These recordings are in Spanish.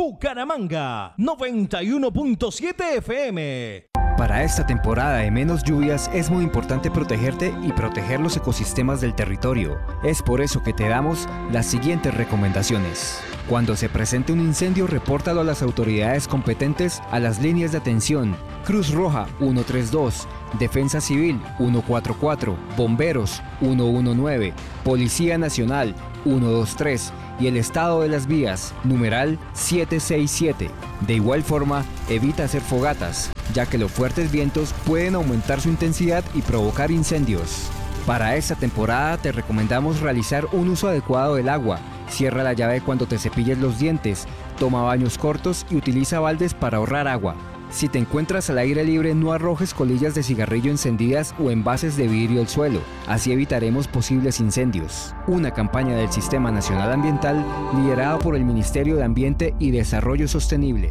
Bucaramanga, 91.7 FM. Para esta temporada de menos lluvias es muy importante protegerte y proteger los ecosistemas del territorio. Es por eso que te damos las siguientes recomendaciones. Cuando se presente un incendio, repórtalo a las autoridades competentes a las líneas de atención: Cruz Roja 132, Defensa Civil 144, Bomberos 119, Policía Nacional 123 y el estado de las vías, numeral 767. De igual forma, evita hacer fogatas, ya que los fuertes vientos pueden aumentar su intensidad y provocar incendios. Para esta temporada te recomendamos realizar un uso adecuado del agua. Cierra la llave cuando te cepilles los dientes, toma baños cortos y utiliza baldes para ahorrar agua. Si te encuentras al aire libre, no arrojes colillas de cigarrillo encendidas o envases de vidrio al suelo, así evitaremos posibles incendios. Una campaña del Sistema Nacional Ambiental liderada por el Ministerio de Ambiente y Desarrollo Sostenible.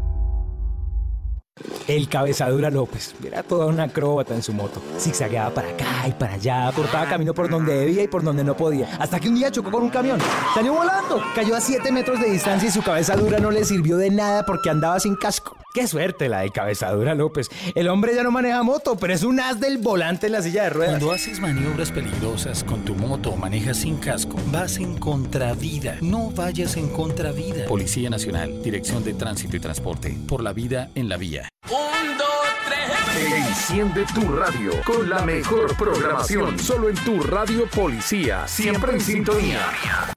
El Cabezadura López era toda una acróbata en su moto. Zigzagueaba para acá y para allá, cortaba camino por donde debía y por donde no podía. Hasta que un día chocó con un camión. Salió volando, cayó a 7 metros de distancia y su cabezadura no le sirvió de nada porque andaba sin casco. ¡Qué suerte la de Cabezadura López! El hombre ya no maneja moto, pero es un as del volante en la silla de ruedas. Cuando haces maniobras peligrosas con tu moto o manejas sin casco, vas en contravía. No vayas en contravía. Policía Nacional, Dirección de Tránsito y Transporte. Por la vida en la vía. 1, 2, 3. Enciende tu radio con la mejor programación. Solo en tu radio Policía. Siempre en sintonía.